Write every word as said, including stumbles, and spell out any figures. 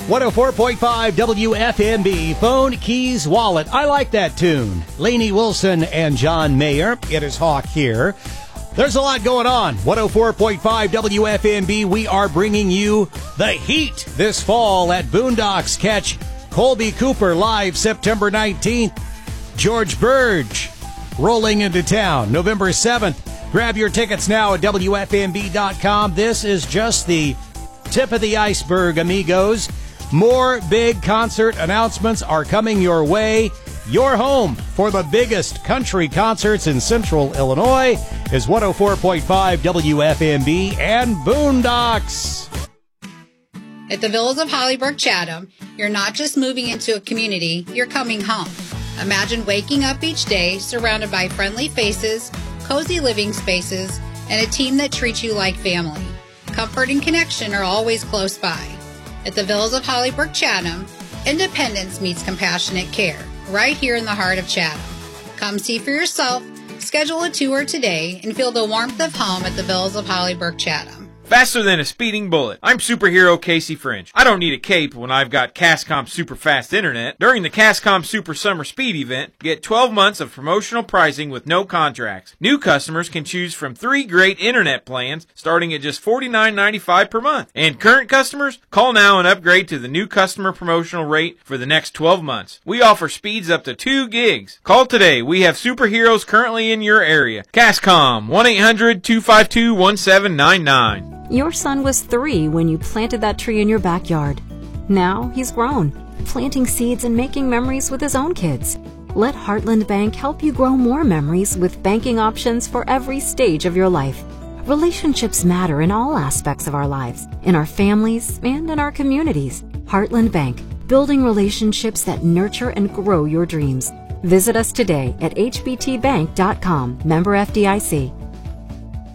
one oh four point five W F M B, Phone, Keys, Wallet. I like that tune. Lainey Wilson and John Mayer. It is Hawk here. There's a lot going on. one oh four point five W F M B, we are bringing you the heat this fall at Boondocks. Catch Colby Cooper live September nineteenth. George Burge rolling into town November seventh. Grab your tickets now at W F M B dot com. This is just the tip of the iceberg, amigos. More big concert announcements are coming your way. Your home for the biggest country concerts in Central Illinois is one oh four point five W F M B and Boondocks. At the Villas of Hollybrook Chatham, you're not just moving into a community, you're coming home. Imagine waking up each day surrounded by friendly faces, cozy living spaces, and a team that treats you like family. Comfort and connection are always close by. At the Villas of Hollybrook Chatham, independence meets compassionate care, right here in the heart of Chatham. Come see for yourself, schedule a tour today, and feel the warmth of home at the Villas of Hollybrook Chatham. Faster than a speeding bullet. I'm superhero Casey French. I don't need a cape when I've got Cascom Super Fast Internet. During the Cascom Super Summer Speed event, get twelve months of promotional pricing with no contracts. New customers can choose from three great internet plans starting at just forty-nine ninety-five per month. And current customers, call now and upgrade to the new customer promotional rate for the next twelve months. We offer speeds up to two gigs. Call today. We have superheroes currently in your area. Cascom, one eight hundred two five two one seven nine nine. Your son was three when you planted that tree in your backyard. Now he's grown, planting seeds and making memories with his own kids. Let Heartland Bank help you grow more memories with banking options for every stage of your life. Relationships matter in all aspects of our lives, in our families and in our communities. Heartland Bank, building relationships that nurture and grow your dreams. Visit us today at H B T bank dot com, member F D I C.